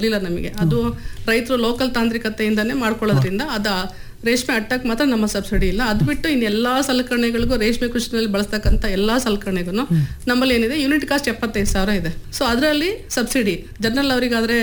ಇಲ್ಲ ನಮಗೆ. ಅದು ರೈತರು ಲೋಕಲ್ ತಾಂತ್ರಿಕತೆಯಿಂದಾನೇ ಮಾಡ್ಕೊಳ್ಳೋದ್ರಿಂದ ರೇಷ್ಮೆ ಅಟ್ಟಕ್ಕೆ ಮಾತ್ರ ನಮ್ಮ ಸಬ್ಸಿಡಿ ಇಲ್ಲ. ಅದು ಬಿಟ್ಟು ಇನ್ನು ಎಲ್ಲಾ ಸಲಕರಣೆಗಳಿಗೂ ರೇಷ್ಮೆ ಕೃಷಿನಲ್ಲಿ ಬಳಸ್ತಕ್ಕಂಥ ಎಲ್ಲಾ ಸಲಕರಣೆಗೂ ನಮ್ಮಲ್ಲಿ ಏನಿದೆ ಯೂನಿಟ್ ಕಾಸ್ಟ್ 75,000 ಇದೆ. ಸೊ ಅದರಲ್ಲಿ ಸಬ್ಸಿಡಿ ಜನರಲ್ ಅವರಿಗಾದ್ರೆ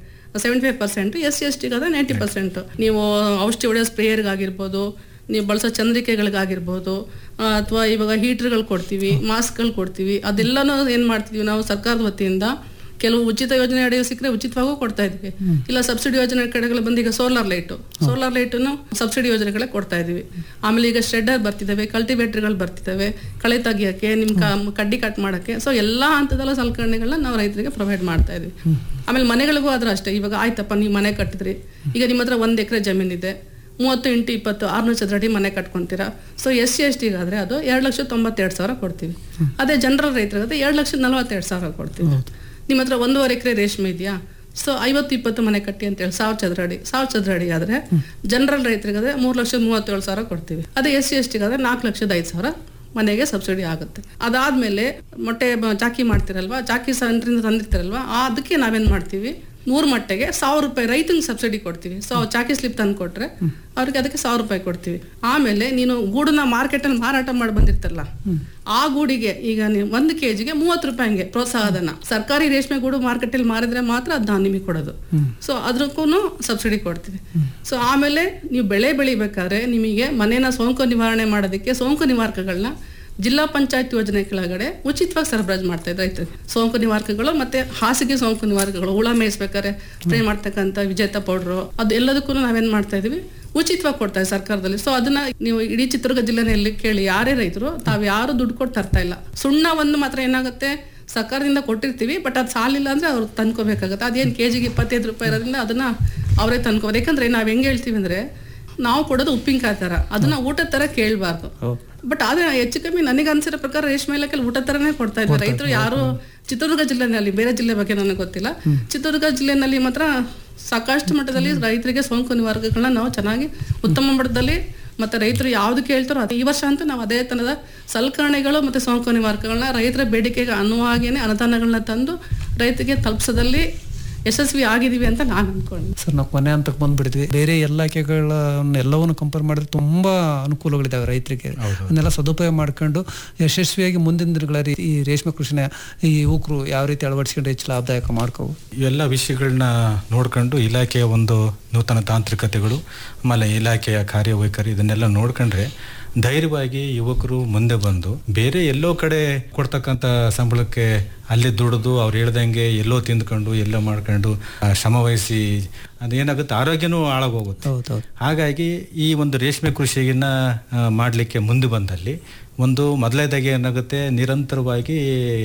75%, SC/ST ಗಾದ್ರೆ 90%. ನೀವು ಔಷಧಿ ಹೊಡೆಯೋ ಸ್ಪ್ರೇಯರ್ಗಾಗಿರ್ಬೋದು, ನೀವು ಬಳಸೋ ಚಂದ್ರಿಕೆಗಳಿಗಾಗಿರ್ಬೋದು, ಅಥವಾ ಇವಾಗ ಹೀಟರ್ಗಳು ಕೊಡ್ತೀವಿ, ಮಾಸ್ಕ್ಗಳು ಕೊಡ್ತೀವಿ. ಅದೆಲ್ಲನೂ ಏನ್ ಮಾಡ್ತೀವಿ ನಾವು ಸರ್ಕಾರದ ವತಿಯಿಂದ ಕೆಲವು ಉಚಿತ ಯೋಜನೆ ಅಡಿಯೋ ಸಿಕ್ಕರೆ ಉಚಿತವಾಗೂ ಕೊಡ್ತಾ ಇದ್ವಿ. ಇಲ್ಲ ಸಬ್ಸಿಡಿ ಯೋಜನೆ ಕಡೆಗಳು ಬಂದು ಈಗ ಸೋಲಾರ್ ಲೈಟನ್ನು ಸಬ್ಸಿಡಿ ಯೋಜನೆಗಳೇ ಕೊಡ್ತಾ ಇದೀವಿ. ಆಮೇಲೆ ಈಗ ಶ್ರೆಡ್ಡರ್ ಬರ್ತಿದ್ದಾವೆ, ಕಲ್ಟಿವೇಟರ್ಗಳು ಬರ್ತಿದ್ದಾವೆ, ಕಳೆ ತೆಗಿಯಕ್ಕೆ, ನಿಮ್ ಕಡ್ಡಿ ಕಟ್ ಮಾಡಕ್ಕೆ. ಸೊ ಎಲ್ಲಾ ಹಂತದಲ್ಲ ಸಲಕರಣೆಗಳನ್ನ ನಾವು ರೈತರಿಗೆ ಪ್ರೊವೈಡ್ ಮಾಡ್ತಾ ಇದೀವಿ. ಆಮೇಲೆ ಮನೆಗಳಿಗೂ ಆದ್ರೂ ಅಷ್ಟೇ. ಇವಾಗ ಆಯ್ತಪ್ಪ ನೀವು ಮನೆ ಕಟ್ಟಿದ್ರಿ, ಈಗ ನಿಮ್ಮ ಹತ್ರ 1 ಎಕರೆ ಜಮೀನಿದೆ, 30 × 20 600 ಚದರ ಅಡಿ ಮನೆ ಕಟ್ಕೊಂತೀರಾ. ಸೊ SC/ST ಗಾದ್ರೆ ಅದು 2,92,000 ಕೊಡ್ತೀವಿ. ಅದೇ ಜನರಲ್ ರೈತರಿಗಾದ್ರೆ 2,42,000 ಕೊಡ್ತೀವಿ. ನಿಮ್ಮ ಹತ್ರ 1.5 ಎಕರೆ ರೇಷ್ಮೆ ಇದೆಯಾ, ಸೊ 50-20 ಮನೆ ಕಟ್ಟಿ ಅಂತೇಳಿ 1,000 ಚದರ ಅಡಿ ಆದ್ರೆ ಜನರಲ್ ರೈತರಿಗಾದ್ರೆ 3,37,000 ಕೊಡ್ತೀವಿ. ಅದೇ SC/ST ಗಾದ್ರೆ 4,05,000 ಮನೆಗೆ ಸಬ್ಸಿಡಿ ಆಗುತ್ತೆ. ಅದಾದ್ಮೇಲೆ ಮೊಟ್ಟೆ ಚಾಕಿ ಮಾಡ್ತಿರಲ್ವಾ, ಚಾಕಿ ಸೆಂಟ್ರಿಂದ ತಂದಿರ್ತಾರಲ್ವಾ, ಅದಕ್ಕೆ ನಾವೇನ್ ಮಾಡ್ತೀವಿ, 100 ಮೊಟ್ಟೆಗೆ 1,000 ರೂಪಾಯಿ ರೈತಂಗೆ ಸಬ್ಸಿಡಿ ಕೊಡ್ತೀವಿ. ಸೊ ಚಾಕಿ ಸ್ಲಿಪ್ ತಂದು ಕೊಟ್ರೆ ಅವ್ರಿಗೆ ಅದಕ್ಕೆ 1,000 ರೂಪಾಯಿ ಕೊಡ್ತೀವಿ. ಆಮೇಲೆ ನೀನು ಗೂಡನ್ನ ಮಾರ್ಕೆಟಲ್ಲಿ ಮಾರಾಟ ಮಾಡಿ ಬಂದಿರ್ತಾರಲ್ಲ, ಆ ಗೂಡಿಗೆ ಈಗ ನೀವು 1 kgಗೆ 30 ರೂಪಾಯಿ ಹಂಗೆ ಪ್ರೋತ್ಸಾಹಧನ. ಸರ್ಕಾರಿ ರೇಷ್ಮೆ ಗೂಡು ಮಾರ್ಕೆಟಲ್ಲಿ ಮಾರಿದ್ರೆ ಮಾತ್ರ ಅದ್ ನಾವು ನಿಮಗೆ ಕೊಡೋದು. ಸೊ ಅದಕ್ಕೂ ಸಬ್ಸಿಡಿ ಕೊಡ್ತೀವಿ. ಸೊ ಆಮೇಲೆ ನೀವು ಬೆಳೆ ಬೆಳಿಬೇಕಾದ್ರೆ ನಿಮಗೆ ಮನೇನ ಸೋಂಕು ನಿವಾರಣೆ ಮಾಡೋದಕ್ಕೆ ಸೋಂಕು ನಿವಾರಕಗಳನ್ನ ಜಿಲ್ಲಾ ಪಂಚಾಯತ್ ಯೋಜನೆ ಕೆಳಗಡೆ ಉಚಿತವಾಗಿ ಸರಬರಾಜು ಮಾಡ್ತಾ ಇದ್ದಾರೆ ರೈತರಿಗೆ. ಸೋಂಕು ನಿವಾರಕಗಳು ಮತ್ತೆ ಹಾಸಿಗೆ ಸೋಂಕು ನಿವಾರಕಗಳು, ಹುಳ ಮೇಯಿಸ್ಬೇಕಾದ್ರೆ ಸ್ಪ್ರೇ ಮಾಡ್ತಕ್ಕಂಥ ವಿಜೇತ ಪೌಡ್ರು, ಅದು ಎಲ್ಲದಕ್ಕೂ ನಾವೇನ್ ಮಾಡ್ತಾ ಇದೀವಿ, ಉಚಿತವಾಗಿ ಕೊಡ್ತಾ ಇದೆ ಸರ್ಕಾರದಲ್ಲಿ. ಸೊ ಅದನ್ನ ನೀವು ಇಡೀ ಚಿತ್ರದುರ್ಗ ಜಿಲ್ಲೆನಲ್ಲಿ ಕೇಳಿ, ಯಾರೇ ರೈತರು ಯಾರು ದುಡ್ಡು ಕೊಟ್ಟು ತರ್ತಾ ಇಲ್ಲ. ಸುಣ್ಣವನ್ನು ಮಾತ್ರ ಏನಾಗುತ್ತೆ, ಸರ್ಕಾರದಿಂದ ಕೊಟ್ಟಿರ್ತೀವಿ, ಬಟ್ ಅದು ಸಾಲಿಲ್ಲ ಅಂದ್ರೆ ಅವ್ರು ತಂದ್ಕೋಬೇಕಾಗತ್ತೆ. ಅದೇನು ಕೆಜಿಗೆ 25 ರೂಪಾಯಿ ಇರೋದ್ರಿಂದ ಅದನ್ನ ಅವರೇ ತಂದ್ಕೋಬೋದು. ಯಾಕಂದ್ರೆ ನಾವ್ ಹೆಂಗ್ ಹೇಳ್ತೀವಿ ಅಂದ್ರೆ, ನಾವು ಕೊಡೋದು ಉಪ್ಪಿನಕಾಯಿ ತರ, ಅದನ್ನ ಊಟದ ತರ ಕೇಳಬಾರ್ದು. ಬಟ್ ಆದ್ರೆ ಹೆಚ್ಚು ಕಮ್ಮಿ ನನಗೆ ಅನ್ಸಿರೋ ಪ್ರಕಾರ ರೇಷ್ಮೆ ಇಲಾಖೆ ಊಟ ತರನೇ ಕೊಡ್ತಾ ಇದ್ದಾರೆ ರೈತರು. ಯಾರು ಚಿತ್ರದುರ್ಗ ಜಿಲ್ಲೆನಲ್ಲಿ, ಬೇರೆ ಜಿಲ್ಲೆ ಬಗ್ಗೆ ನನಗೆ ಗೊತ್ತಿಲ್ಲ, ಚಿತ್ರದುರ್ಗ ಜಿಲ್ಲೆನಲ್ಲಿ ಮಾತ್ರ ಸಾಕಷ್ಟು ಮಟ್ಟದಲ್ಲಿ ರೈತರಿಗೆ ಸೋಂಕು ನಿವಾರಕಗಳನ್ನ ನಾವು ಚೆನ್ನಾಗಿ ಉತ್ತಮ ಮಟ್ಟದಲ್ಲಿ ಮತ್ತೆ ರೈತರು ಯಾವ್ದು ಕೇಳ್ತಾರೋ ಈ ವರ್ಷ ಅಂತೂ ನಾವು ಅದೇ ತನದ ಸಲಕರಣೆಗಳು ಮತ್ತೆ ಸೋಂಕು ನಿವಾರಕಗಳನ್ನ ರೈತರ ಬೇಡಿಕೆಗೆ ಅನುವಾಗೇನೆ ಅನುದಾನಗಳನ್ನ ತಂದು ರೈತರಿಗೆ ತಲುಪಿಸೋದಲ್ಲಿ ಯಶಸ್ವಿ ಆಗಿದೀವಿ ಅಂತ ನಾನು ಅನ್ಕೊಂಡು. ಸರ್, ನಾವು ಕೊನೆ ಹಂತಕ್ಕೆ ಬಂದ್ಬಿಡ್ತೀವಿ. ಬೇರೆ ಎಲ್ಲವನ್ನು ಕಂಪೇರ್ ಮಾಡಿದ್ರೆ ತುಂಬಾ ಅನುಕೂಲಗಳಿದಾವೆ ರೈತರಿಗೆ. ಅದನ್ನೆಲ್ಲ ಸದುಪಯೋಗ ಮಾಡ್ಕೊಂಡು ಯಶಸ್ವಿಯಾಗಿ ಮುಂದಿನ ದಿನಗಳಲ್ಲಿ ಈ ರೇಷ್ಮೆ ಕೃಷಿನ ಈ ಯುವಕರು ಯಾವ ರೀತಿ ಅಳವಡಿಸ್ಕೊಂಡು ಹೆಚ್ಚು ಲಾಭದಾಯಕ ಮಾಡ್ಕೋಬಹುದು, ಇವೆಲ್ಲ ವಿಷಯಗಳನ್ನ ನೋಡ್ಕೊಂಡು ಇಲಾಖೆಯ ಒಂದು ನೂತನ ತಾಂತ್ರಿಕತೆಗಳು, ಆಮೇಲೆ ಇಲಾಖೆಯ ಕಾರ್ಯವೈಖರಿ, ಇದನ್ನೆಲ್ಲ ನೋಡ್ಕೊಂಡ್ರೆ ಧೈರ್ಯವಾಗಿ ಯುವಕರು ಮುಂದೆ ಬಂದು ಬೇರೆ ಎಲ್ಲೋ ಕಡೆ ಕೊಡ್ತಕ್ಕಂಥ ಸಂಬಳಕ್ಕೆ ಅಲ್ಲಿ ದುಡಿದು ಅವ್ರು ಹೇಳ್ದಂಗೆ ಎಲ್ಲೋ ತಿಂದ್ಕೊಂಡು ಎಲ್ಲೋ ಮಾಡ್ಕೊಂಡು ಶ್ರಮ ವಹಿಸಿ ಅದೇನಾಗುತ್ತೆ, ಆರೋಗ್ಯನೂ ಹಾಳಾಗೋಗುತ್ತೆ. ಹಾಗಾಗಿ ಈ ಒಂದು ರೇಷ್ಮೆ ಕೃಷಿಯನ್ನ ಮಾಡಲಿಕ್ಕೆ ಮುಂದೆ ಬಂದಲ್ಲಿ ಒಂದು ಮೊದಲನೇದಾಗಿ ಏನಾಗುತ್ತೆ, ನಿರಂತರವಾಗಿ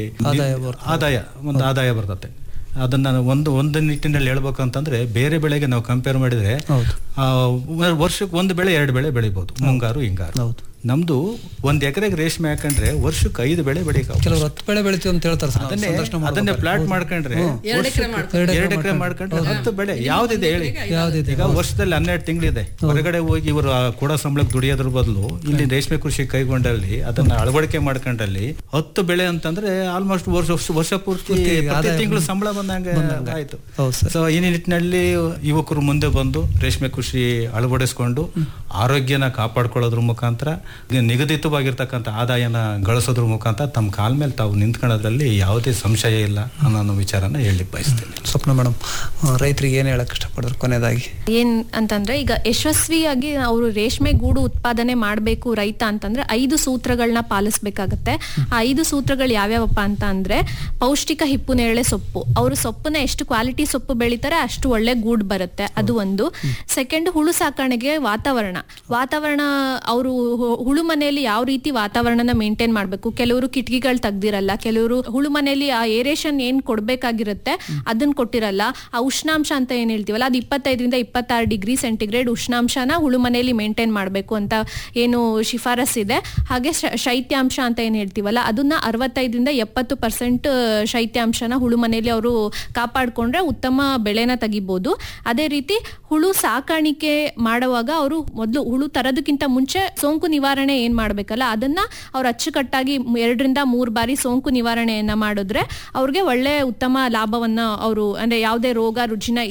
ಆದಾಯ ಬರ್ತದೆ. ಅದನ್ನ ಒಂದು ನಿಟ್ಟಿನಲ್ಲಿ ಹೇಳ್ಬೇಕಂತಂದ್ರೆ, ಬೇರೆ ಬೆಳೆಗೆ ನಾವು ಕಂಪೇರ್ ಮಾಡಿದ್ರೆ ವರ್ಷಕ್ಕೆ 1 ಬೆಳೆ 2 ಬೆಳೆ ಬೆಳಿಬಹುದು, ಮುಂಗಾರು ಹಿಂಗಾರು. ನಮ್ದು 1 ಎಕರೆಗೆ ರೇಷ್ಮೆ ಹಾಕೊಂಡ್ರೆ ವರ್ಷಕ್ಕೆ 5 ಬೆಳೆ ಬೆಳಿಕ, ಕೆಲವರು 10 ಬೆಳೆ ಬೆಳಿತೀವಿ ಅಂತ ಹೇಳ್ತಾರೆ. ಅದನ್ನೇ ಪ್ಲಾಟ್ ಮಾಡ್ಕೊಂಡ್ರೆ 2 ಎಕರೆ ಮಾಡ್ಕೊಂಡ್ರೆ 10 ಬೆಳೆ ಯಾವ್ದಿದೆ ಹೇಳಿ. ಈಗ ವರ್ಷದಲ್ಲಿ 12 ತಿಂಗಳಿದೆ. ಹೊರಗಡೆ ಹೋಗಿ ಇವರು ಕೂಡ ಸಂಬಳಕ್ಕೆ ದುಡಿಯೋದ್ರ ಬದಲು ಇಲ್ಲಿ ರೇಷ್ಮೆ ಕೃಷಿ ಕೈಗೊಂಡಲ್ಲಿ ಅದನ್ನ ಅಳವಡಿಕೆ ಮಾಡ್ಕೊಂಡಲ್ಲಿ 10 ಬೆಳೆ ಅಂತಂದ್ರೆ ಆಲ್ಮೋಸ್ಟ್ ವರ್ಷ ಪೂರ್ತಿ ಪ್ರತಿ ತಿಂಗಳು ಸಂಬಳ ಬಂದಂಗೆ ಆಯ್ತು. ಸೊ ಈ ನಿಟ್ಟಿನಲ್ಲಿ ಯುವಕರು ಮುಂದೆ ಬಂದು ರೇಷ್ಮೆ ಕೃಷಿ ಅಳವಡಿಸ್ಕೊಂಡು ಆರೋಗ್ಯನ ಕಾಪಾಡ್ಕೊಳ್ಳೋದ್ರ ಮುಖಾಂತರ ನಿಗದಿತವಾಗಿರ್ತಕ್ಕಂಥ ಆದಾಯನ ಗಳಿಸೋದ್ರ ಮುಖಾಂತರ ತಮ್ಮ ಕಾಲ ಮೇಲೆ ತಾವು ನಿಂತ್ಕೊಳ್ಳೋದ್ರಲ್ಲಿ ಯಾವುದೇ ಸಂಶಯ ಇಲ್ಲ ಅನ್ನೋ ವಿಚಾರನ ಹೇಳಲಿಕ್ಕೆ ಬಯಸ್ತೇನೆ. ಸ್ವಪ್ನ ಮೇಡಮ್, ರೈತರಿಗೆ ಏನ್ ಹೇಳಕ್ ಇಷ್ಟಪಡ್ತಾರೆ ಕೊನೆಯದಾಗಿ? ಏನ್ ಅಂತಂದ್ರೆ, ಈಗ ಯಶಸ್ವಿಯಾಗಿ ಅವರು ರೇಷ್ಮೆ ಗೂಡು ಉತ್ಪಾದನೆ ಮಾಡಬೇಕು ರೈತ ಅಂತಂದ್ರೆ 5 ಸೂತ್ರಗಳನ್ನ ಪಾಲಿಸ್ಬೇಕಾಗತ್ತೆ. ಆ 5 ಸೂತ್ರಗಳು ಯಾವ್ಯಾವಪ್ಪ ಅಂತ ಅಂದ್ರೆ, ಪೌಷ್ಟಿಕ ಹಿಪ್ಪುನೇರಳೆ ಸೊಪ್ಪು, ಅವರು ಸೊಪ್ಪನ್ನ ಎಷ್ಟು ಕ್ವಾಲಿಟಿ ಸೊಪ್ಪು ಬೆಳಿತಾರೆ ಅಷ್ಟು ಒಳ್ಳೆ ಗೂಡು ಬರುತ್ತೆ, ಅದು ಒಂದು. ಸೆಕೆಂಡ್, ಹುಳು ಸಾಕಾಣೆಗೆ ವಾತಾವರಣ ಅವರು ಹುಳು ಮನೆಯಲ್ಲಿ ಯಾವ ರೀತಿ ವಾತಾವರಣನ ಮೇಂಟೈನ್ ಮಾಡಬೇಕು. ಕೆಲವರು ಕಿಟಕಿಗಳು ತೆಗ್ದಿರಲ್ಲ, ಕೆಲವರು ಹುಳು ಮನೆಯಲ್ಲಿ ಆ ಏರೇಷನ್ ಏನ್ ಕೊಡ್ಬೇಕಾಗಿರುತ್ತೆ ಅದನ್ನ ಕೊಟ್ಟಿರಲ್ಲ. ಆ ಉಷ್ಣಾಂಶ ಅಂತ ಏನ್ ಹೇಳ್ತೀವಲ್ಲ, ಅದು 25 ರಿಂದ 26 ಡಿಗ್ರಿ ಸೆಂಟಿಗ್ರೇಡ್ ಉಷ್ಣಾಂಶನ ಹುಳು ಮನೆಯಲ್ಲಿ ಮೇಂಟೈನ್ ಮಾಡಬೇಕು ಅಂತ ಏನು ಶಿಫಾರಸ್ಸಿದೆ. ಹಾಗೆ ಶೈತ್ಯಾಂಶ ಅಂತ ಏನ್ ಹೇಳ್ತೀವಲ್ಲ, ಅದನ್ನ 65 ರಿಂದ 70% ಶೈತ್ಯಾಂಶನ ಹುಳು ಮನೆಯಲ್ಲಿ ಅವರು ಕಾಪಾಡ್ಕೊಂಡ್ರೆ ಉತ್ತಮ ಬೆಳೆನ ತೆಗಿಬಹುದು. ಅದೇ ರೀತಿ ಹುಳು ಸಾಕಾಣಿಕೆ ಮಾಡುವಾಗ ಅವರು ಮೊದಲು ಹುಳು ತರೋದಕ್ಕಿಂತ ಮುಂಚೆ ಸೋಂಕು ನಿವಾರಣೆ ಏನ್ ಮಾಡ್ಬೇಕಲ್ಲ ಅದನ್ನ ಅವ್ರು ಅಚ್ಚುಕಟ್ಟಾಗಿ 2 ರಿಂದ 3 ಬಾರಿ ಸೋಂಕು ನಿವಾರಣೆಯನ್ನ ಮಾಡಿದ್ರೆ ಅವ್ರಿಗೆ ಒಳ್ಳೆ ಉತ್ತಮ ಲಾಭವನ್ನ ಅವರು, ಅಂದ್ರೆ ಯಾವುದೇ ರೋಗ ರುಜಿನ